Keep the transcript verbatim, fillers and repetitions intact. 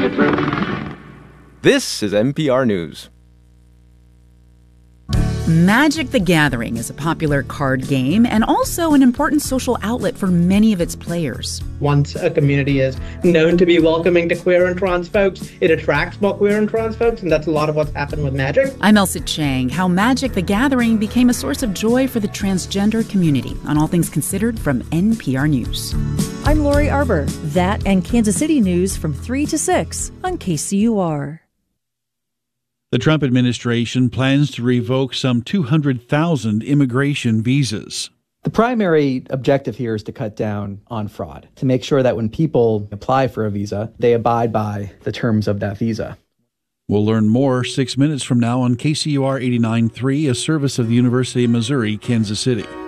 This is N P R News. Magic the Gathering is a popular card game and also an important social outlet for many of its players. Once a community is known to be welcoming to queer and trans folks, it attracts more queer and trans folks, and that's a lot of what's happened with Magic. I'm Elsa Chang. How Magic the Gathering became a source of joy for the transgender community on All Things Considered from N P R News. I'm Lori Arbor. That and Kansas City news from three to six on K C U R. The Trump administration plans to revoke some two hundred thousand immigration visas. The primary objective here is to cut down on fraud, to make sure that when people apply for a visa, they abide by the terms of that visa. We'll learn more six minutes from now on K C U R eighty-nine point three, a service of the University of Missouri, Kansas City.